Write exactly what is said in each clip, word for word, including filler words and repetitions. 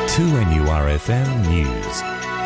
two N U R F M News.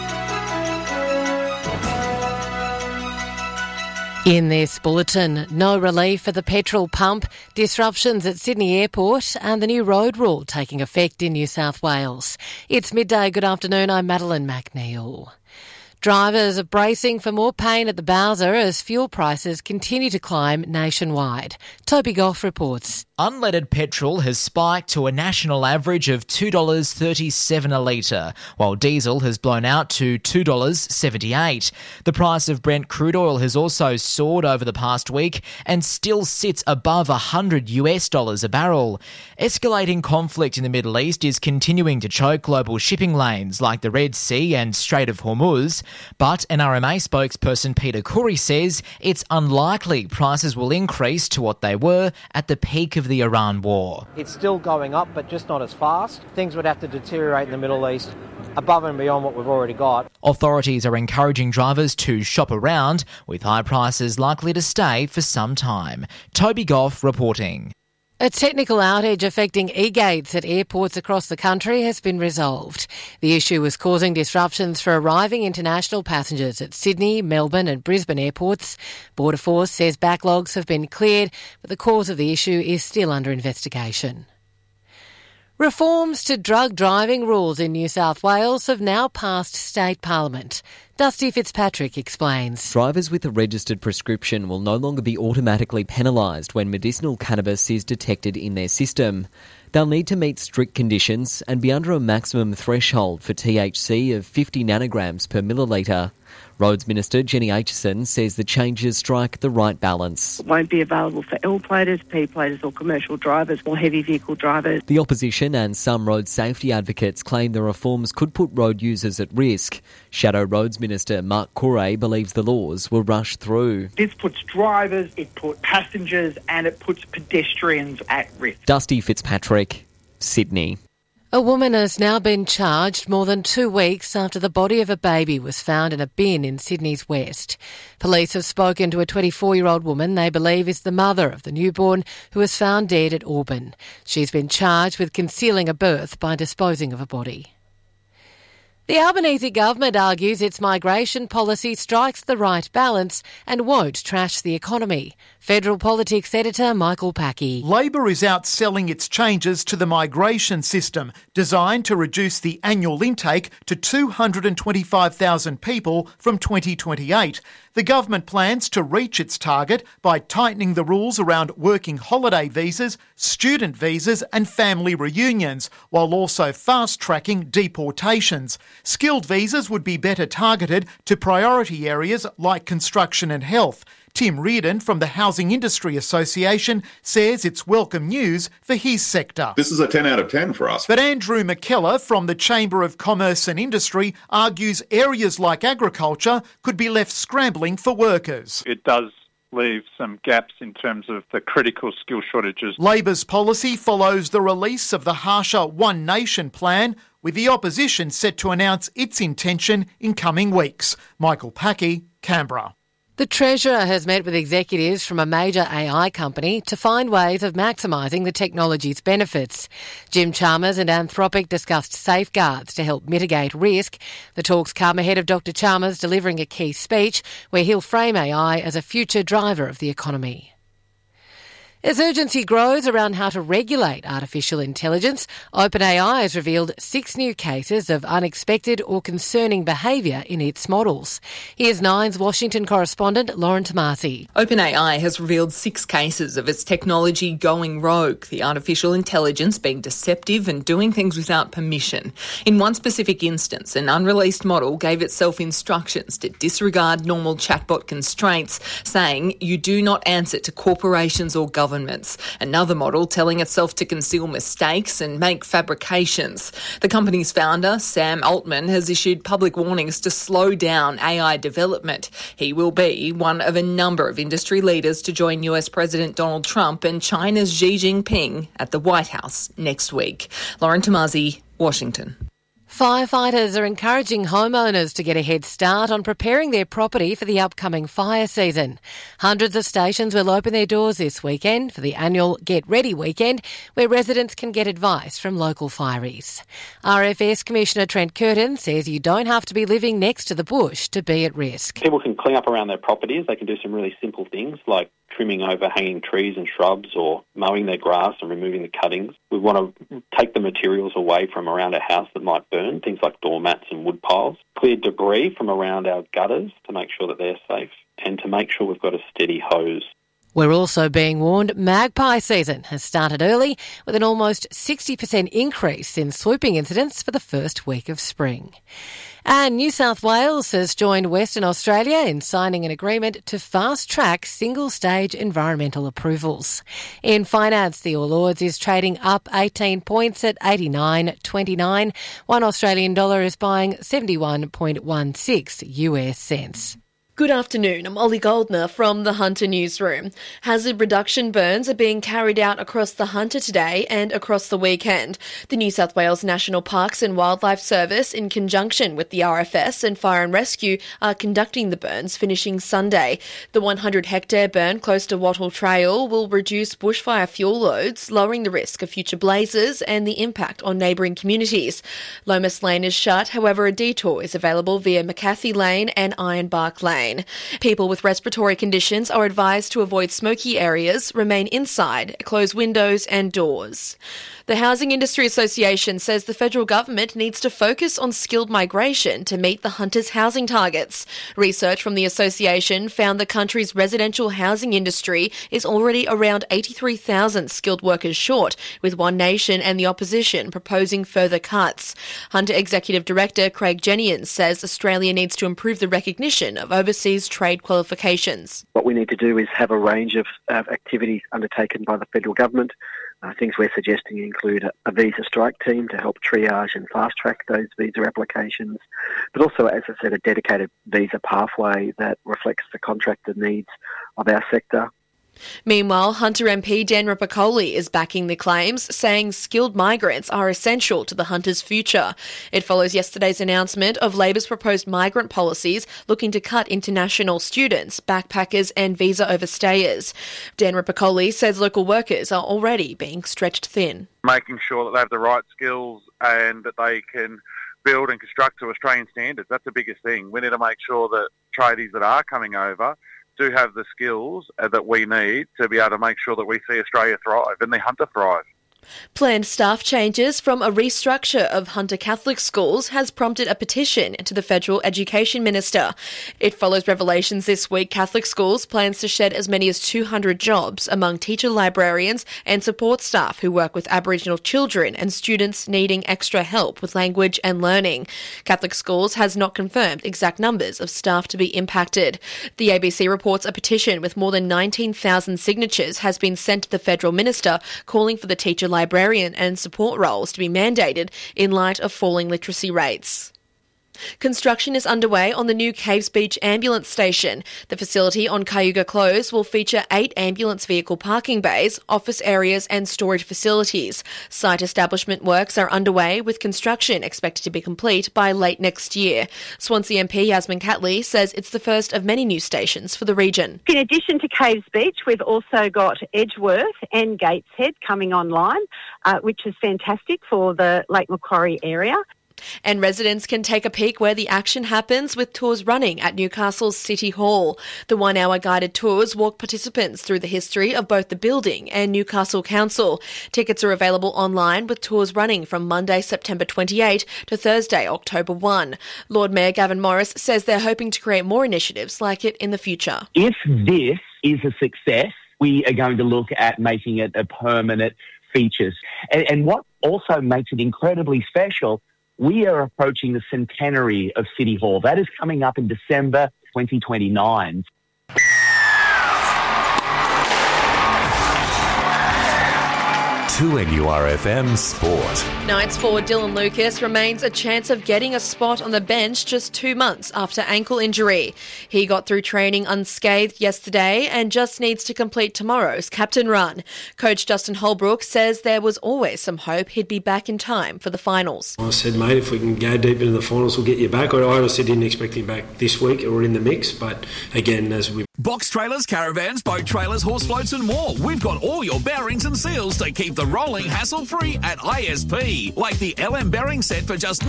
In this bulletin, no relief at the petrol pump, disruptions at Sydney Airport and the new road rule taking effect in New South Wales. It's midday. Good afternoon. I'm Madeline McNeil. Drivers are bracing for more pain at the Bowser as fuel prices continue to climb nationwide. Toby Goff reports. Unleaded petrol has spiked to a national average of two dollars thirty-seven a litre, while diesel has blown out to two dollars seventy-eight. The price of Brent crude oil has also soared over the past week and still sits above one hundred US dollars a barrel. Escalating conflict in the Middle East is continuing to choke global shipping lanes like the Red Sea and Strait of Hormuz, but N R M A spokesperson Peter Khoury says it's unlikely prices will increase to what they were at the peak of the Iran war. It's still going up, but just not as fast. Things would have to deteriorate in the Middle East above and beyond what we've already got. Authorities are encouraging drivers to shop around, with high prices likely to stay for some time. Toby Goff reporting. A technical outage affecting e-gates at airports across the country has been resolved. The issue was causing disruptions for arriving international passengers at Sydney, Melbourne and Brisbane airports. Border Force says backlogs have been cleared, but the cause of the issue is still under investigation. Reforms to drug driving rules in New South Wales have now passed state parliament. Dusty Fitzpatrick explains. Drivers with a registered prescription will no longer be automatically penalised when medicinal cannabis is detected in their system. They'll need to meet strict conditions and be under a maximum threshold for T H C of fifty nanograms per millilitre. Roads Minister Jenny Aitchison says the changes strike the right balance. It won't be available for L-platers, P-platers or commercial drivers or heavy vehicle drivers. The opposition and some road safety advocates claim the reforms could put road users at risk. Shadow Roads Minister Mark Corey believes the laws will rush through. This puts drivers, it puts passengers and it puts pedestrians at risk. Dusty Fitzpatrick, Sydney. A woman has now been charged more than two weeks after the body of a baby was found in a bin in Sydney's west. Police have spoken to a twenty-four-year-old woman they believe is the mother of the newborn who was found dead at Auburn. She's been charged with concealing a birth by disposing of a body. The Albanese government argues its migration policy strikes the right balance and won't trash the economy. Federal Politics editor Michael Packey. Labor is outselling its changes to the migration system, designed to reduce the annual intake to two hundred twenty-five thousand people from twenty twenty-eight. The government plans to reach its target by tightening the rules around working holiday visas, student visas and family reunions, while also fast-tracking deportations. Skilled visas would be better targeted to priority areas like construction and health. Tim Reardon from the Housing Industry Association says it's welcome news for his sector. This is a ten out of ten for us. But Andrew McKellar from the Chamber of Commerce and Industry argues areas like agriculture could be left scrambling for workers. It does leave some gaps in terms of the critical skill shortages. Labor's policy follows the release of the harsher One Nation plan, with the opposition set to announce its intention in coming weeks. Michael Packey, Canberra. The Treasurer has met with executives from a major A I company to find ways of maximising the technology's benefits. Jim Chalmers and Anthropic discussed safeguards to help mitigate risk. The talks come ahead of Doctor Chalmers delivering a key speech where he'll frame A I as a future driver of the economy. As urgency grows around how to regulate artificial intelligence, OpenAI has revealed six new cases of unexpected or concerning behaviour in its models. Here's Nine's Washington correspondent Lauren Tomasi. OpenAI has revealed six cases of its technology going rogue, the artificial intelligence being deceptive and doing things without permission. In one specific instance, an unreleased model gave itself instructions to disregard normal chatbot constraints, saying you do not answer to corporations or governments. Governments. Another model telling itself to conceal mistakes and make fabrications. The company's founder, Sam Altman, has issued public warnings to slow down A I development. He will be one of a number of industry leaders to join U S President Donald Trump and China's Xi Jinping at the White House next week. Lauren Tomasi, Washington. Firefighters are encouraging homeowners to get a head start on preparing their property for the upcoming fire season. Hundreds of stations will open their doors this weekend for the annual Get Ready weekend, where residents can get advice from local fireys. R F S Commissioner Trent Curtin says you don't have to be living next to the bush to be at risk. People can clean up around their properties. They can do some really simple things like trimming overhanging trees and shrubs or mowing their grass and removing the cuttings. We want to take the materials away from around a house that might burn, things like doormats and wood piles, clear debris from around our gutters to make sure that they're safe, and to make sure we've got a steady hose. We're also being warned magpie season has started early with an almost sixty percent increase in swooping incidents for the first week of spring. And New South Wales has joined Western Australia in signing an agreement to fast-track single-stage environmental approvals. In finance, the All Ords is trading up eighteen points at eighty-nine twenty-nine. One Australian dollar is buying seventy-one point one six U S cents. Good afternoon, I'm Ollie Goldner from the Hunter Newsroom. Hazard reduction burns are being carried out across the Hunter today and across the weekend. The New South Wales National Parks and Wildlife Service, in conjunction with the R F S and Fire and Rescue, are conducting the burns, finishing Sunday. The one hundred hectare burn close to Wattle Trail will reduce bushfire fuel loads, lowering the risk of future blazes and the impact on neighbouring communities. Lomas Lane is shut, however a detour is available via McCarthy Lane and Ironbark Lane. People with respiratory conditions are advised to avoid smoky areas, remain inside, close windows and doors. The Housing Industry Association says the federal government needs to focus on skilled migration to meet the Hunters' housing targets. Research from the association found the country's residential housing industry is already around eighty-three thousand skilled workers short, with One Nation and the opposition proposing further cuts. Hunter Executive Director Craig Jenians says Australia needs to improve the recognition of overseas trade qualifications. What we need to do is have a range of uh, activities undertaken by the federal government. Uh, things we're suggesting include a, a visa strike team to help triage and fast-track those visa applications, but also, as I said, a dedicated visa pathway that reflects the contractor needs of our sector. Meanwhile, Hunter M P Dan Ripacoli is backing the claims, saying skilled migrants are essential to the Hunters' future. It follows yesterday's announcement of Labor's proposed migrant policies looking to cut international students, backpackers and visa overstayers. Dan Ripacoli says local workers are already being stretched thin. Making sure that they have the right skills and that they can build and construct to Australian standards. That's the biggest thing. We need to make sure that tradies that are coming over do have the skills that we need to be able to make sure that we see Australia thrive and the Hunter thrive. Planned staff changes from a restructure of Hunter Catholic schools has prompted a petition to the Federal Education Minister. It follows revelations this week Catholic schools plans to shed as many as two hundred jobs among teacher librarians and support staff who work with Aboriginal children and students needing extra help with language and learning. Catholic schools has not confirmed exact numbers of staff to be impacted. The A B C reports a petition with more than nineteen thousand signatures has been sent to the Federal Minister calling for the teacher librarian and support roles to be mandated in light of falling literacy rates. Construction is underway on the new Caves Beach ambulance station. The facility on Cayuga Close will feature eight ambulance vehicle parking bays, office areas and storage facilities. Site establishment works are underway, with construction expected to be complete by late next year. Swansea M P Yasmin Catley says it's the first of many new stations for the region. In addition to Caves Beach, we've also got Edgeworth and Gateshead coming online, uh, which is fantastic for the Lake Macquarie area. And residents can take a peek where the action happens with tours running at Newcastle's City Hall. The one-hour guided tours walk participants through the history of both the building and Newcastle Council. Tickets are available online, with tours running from Monday, September twenty-eighth to Thursday, October first. Lord Mayor Gavin Morris says they're hoping to create more initiatives like it in the future. If this is a success, we are going to look at making it a permanent feature. And, and what also makes it incredibly special, we are approaching the centenary of City Hall. That is coming up in December twenty twenty-nine. two N U R F M Sport. Knights forward Dylan Lucas remains a chance of getting a spot on the bench just two months after ankle injury. He got through training unscathed yesterday and just needs to complete tomorrow's captain run. Coach Justin Holbrook says there was always some hope he'd be back in time for the finals. I said, mate, if we can go deep into the finals, we'll get you back. I honestly didn't expect him back this week or in the mix, but again, as we Box trailers, caravans, boat trailers, horse floats and more. We've got all your bearings and seals to keep the rolling hassle-free at I S P. Like the L M bearing set for just